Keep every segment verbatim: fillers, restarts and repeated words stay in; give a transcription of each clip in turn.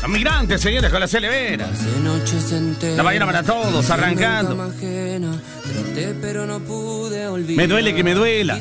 Migrantes, señores, con las celeveras. La mañana para todos, arrancando. Me duele que me duela.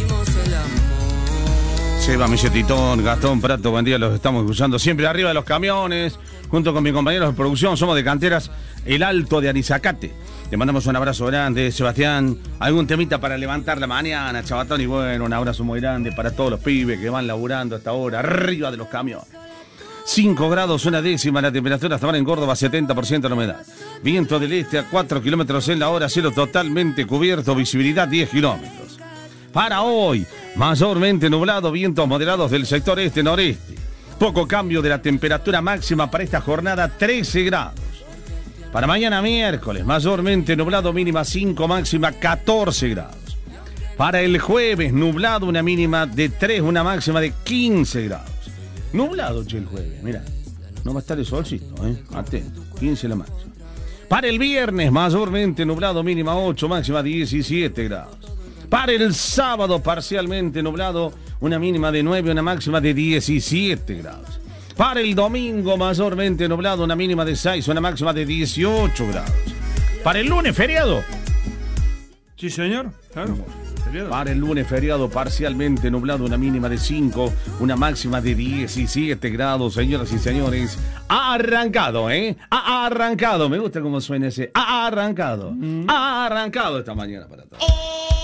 Seba, Milletitón, Gastón, Prato, buen día, los estamos escuchando siempre arriba de los camiones, junto con mis compañeros de producción, somos de Canteras El Alto de Anizacate. Le mandamos un abrazo grande, Sebastián. Algún temita para levantar la mañana, Chabatón, y bueno, un abrazo muy grande para todos los pibes que van laburando hasta ahora, arriba de los camiones. cinco grados, una décima, la temperatura hasta ahora en Córdoba, setenta por ciento la humedad. Viento del este a cuatro kilómetros en la hora, cielo totalmente cubierto, visibilidad diez kilómetros. Para hoy, mayormente nublado, vientos moderados del sector este-noreste. Poco cambio de la temperatura máxima para esta jornada, trece grados. Para mañana miércoles, mayormente nublado, mínima cinco, máxima catorce grados. Para el jueves, nublado, una mínima de tres, una máxima de quince grados. Nublado, che, el jueves, mirá. No va a estar el solcito, ¿eh? Atento, quince la máxima. Para el viernes, mayormente nublado, mínima ocho, máxima diecisiete grados. Para el sábado, parcialmente nublado, una mínima de nueve, una máxima de diecisiete grados. Para el domingo, mayormente nublado, una mínima de seis, una máxima de dieciocho grados. Para el lunes, feriado. Sí, señor, claro. Feriado. Para el lunes, feriado, parcialmente nublado, una mínima de cinco, una máxima de diecisiete grados, señoras y señores. Ha arrancado, ¿eh? Ha arrancado. Me gusta cómo suena ese. Ha arrancado. Mm. Ha arrancado esta mañana para todos.